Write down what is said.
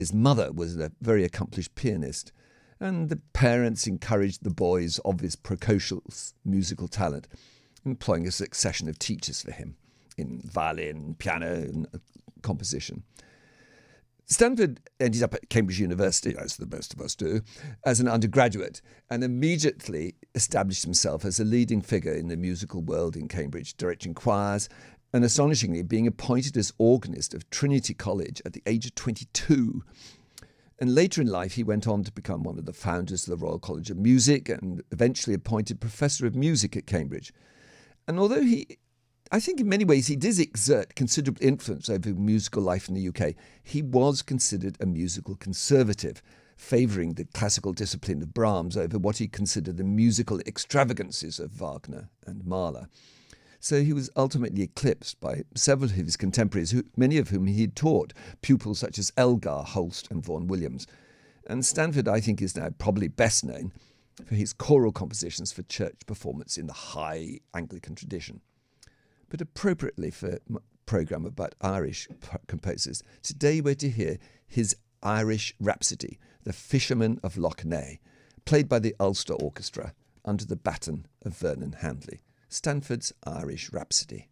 His mother was a very accomplished pianist, and the parents encouraged the boy's obvious precocious musical talent, employing a succession of teachers for him in violin, piano, and composition. Stanford ended up at Cambridge University, as the most of us do, as an undergraduate, and immediately established himself as a leading figure in the musical world in Cambridge, directing choirs, and astonishingly being appointed as organist of Trinity College at the age of 22. And later in life, he went on to become one of the founders of the Royal College of Music and eventually appointed Professor of Music at Cambridge. And although I think in many ways he did exert considerable influence over musical life in the UK, he was considered a musical conservative, favouring the classical discipline of Brahms over what he considered the musical extravagances of Wagner and Mahler. So he was ultimately eclipsed by several of his contemporaries, many of whom he had taught, pupils such as Elgar, Holst and Vaughan Williams. And Stanford, I think, is now probably best known for his choral compositions for church performance in the high Anglican tradition. But appropriately for a programme about Irish composers, today we're to hear his Irish Rhapsody, The Fisherman of Lough Neagh, played by the Ulster Orchestra under the baton of Vernon Handley. Stanford's Irish Rhapsody.